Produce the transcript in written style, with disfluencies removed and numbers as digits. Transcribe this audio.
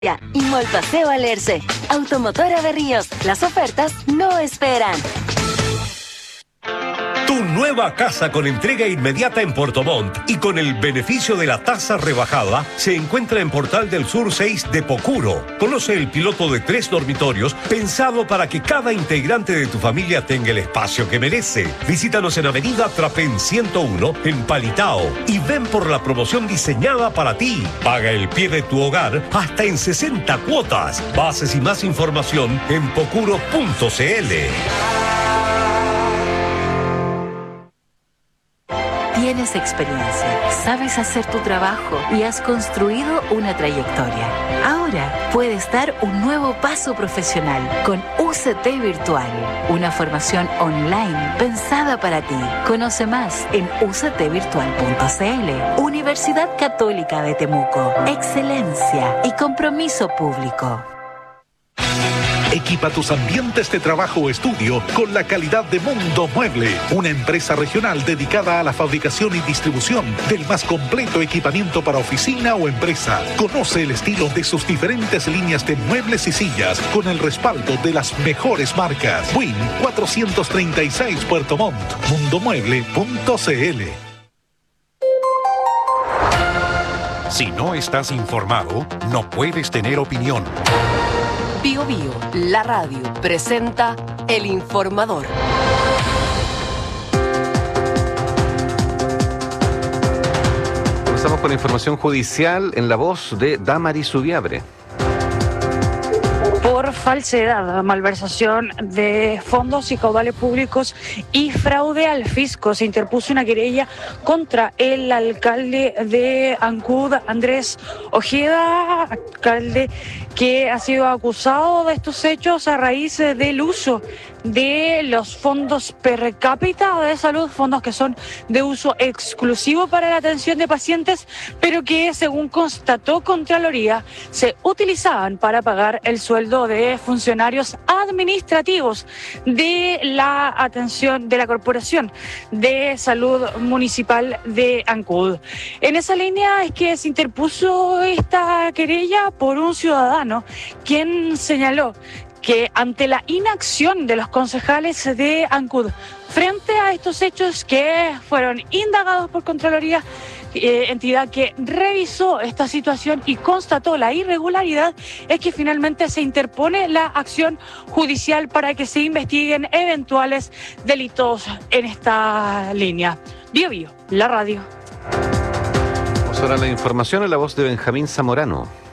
Y Molpaseo Alerce. Automotora Berríos. Las ofertas no esperan. Tu nueva casa con entrega inmediata en Puerto Montt y con el beneficio de la tasa rebajada se encuentra en Portal del Sur 6 de Pocuro. Conoce el piloto de 3 dormitorios pensado para que cada integrante de tu familia tenga el espacio que merece. Visítanos en Avenida Trapén 101 en Palitao y ven por la promoción diseñada para ti. Paga el pie de tu hogar hasta en 60 cuotas. Bases y más información en pocuro.cl. Tienes experiencia, sabes hacer tu trabajo y has construido una trayectoria. Ahora puedes dar un nuevo paso profesional con UCT Virtual, una formación online pensada para ti. Conoce más en uctvirtual.cl. Universidad Católica de Temuco. Excelencia y compromiso público. Equipa tus ambientes de trabajo o estudio con la calidad de Mundo Mueble, una empresa regional dedicada a la fabricación y distribución del más completo equipamiento para oficina o empresa. Conoce el estilo de sus diferentes líneas de muebles y sillas con el respaldo de las mejores marcas. Win 436 Puerto Montt, mundomueble.cl. Si no estás informado, no puedes tener opinión. Bio Bio, la radio, presenta El Informador. Comenzamos con la información judicial en la voz de Damaris Subiabre. Por falsedad, malversación de fondos y caudales públicos y fraude al fisco, se interpuso una querella contra el alcalde de Ancud, Andrés Ojeda, alcalde que ha sido acusado de estos hechos a raíz del uso de los fondos per cápita de salud, fondos que son de uso exclusivo para la atención de pacientes, pero que, según constató Contraloría, se utilizaban para pagar el sueldo de funcionarios administrativos de la atención de la Corporación de Salud Municipal de Ancud. En esa línea es que se interpuso esta querella por un ciudadano quien señaló que ante la inacción de los concejales de Ancud frente a estos hechos que fueron indagados por Contraloría, entidad que revisó esta situación y constató la irregularidad, es que finalmente se interpone la acción judicial para que se investiguen eventuales delitos en esta línea. Bio Bio, la radio. Vamos ahora a la información en la voz de Benjamín Zamorano.